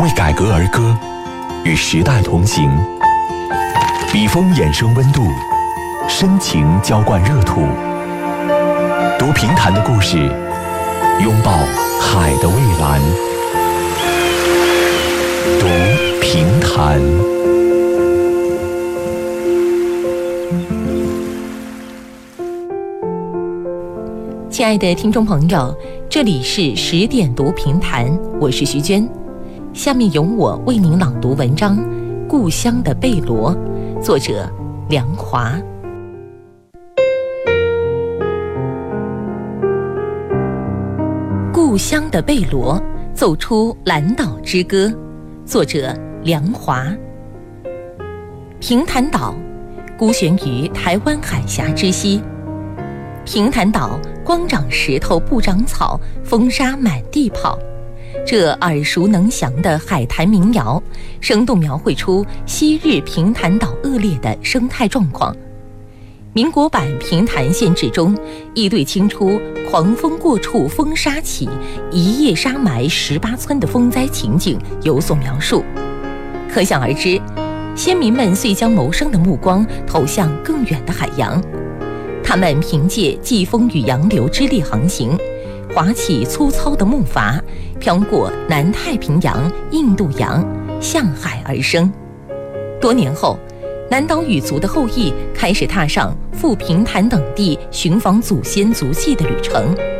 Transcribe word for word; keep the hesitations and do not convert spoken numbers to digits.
为改革而歌，与时代同行。笔锋衍生温度，深情浇灌热土。读评弹的故事，拥抱海的蔚蓝。读评弹。 亲爱的听众朋友，这里是十点读评弹，我是徐娟。下面由我为您朗读文章《故乡的贝罗》，作者梁华。故乡的贝罗，奏出蓝岛之歌，作者梁华。平潭岛孤悬于台湾海峡之西，平潭岛光长石头不长草，风沙满地跑。这耳熟能详的海滩民谣，生动描绘出昔日平潭岛恶劣的生态状况。民国版《平潭县志》中，一对清出狂风过处风沙起，一夜沙埋十八村的风灾情景有所描述。可想而知，先民们遂将谋生的目光投向更远的海洋。他们凭借季风与洋流之力航行，划起粗糙的木筏，飘过南太平洋、印度洋，向海而生。多年后，南岛语族的后裔开始踏上赴平潭等地寻访祖先足迹的旅程。